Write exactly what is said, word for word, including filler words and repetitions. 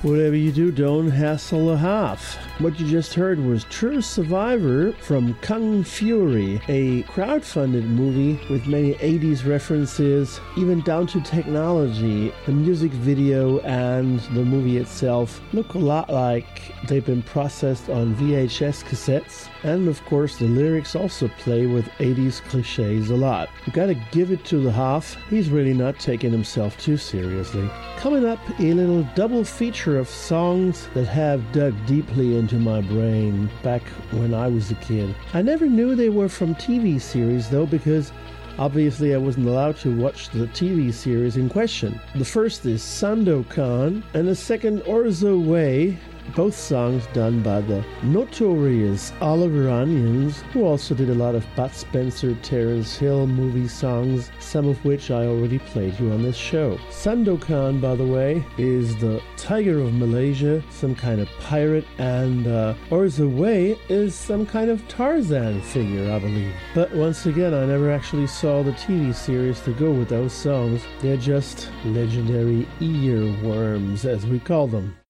Whatever you do, don't hassle a half. What you just heard was True Survivor from Kung Fury, a crowdfunded movie with many eighties references, even down to technology. The music video and the movie itself look a lot like they've been processed on V H S cassettes. And of course, the lyrics also play with eighties cliches a lot. You gotta give it to the half. He's really not taking himself too seriously. Coming up, a little double feature of songs that have dug deeply into my brain back when I was a kid. I never knew they were from T V series though, because obviously I wasn't allowed to watch the T V series in question. The first is Sandokan and the second Orzo Way. Both songs done by the notorious Oliver Onions, who also did a lot of Bud Spencer, Terence Hill movie songs, some of which I already played you on this show. Sandokan, by the way, is the Tiger of Malaysia, some kind of pirate, and uh, Orzo Way is some kind of Tarzan figure, I believe. But once again, I never actually saw the T V series to go with those songs. They're just legendary earworms, as we call them.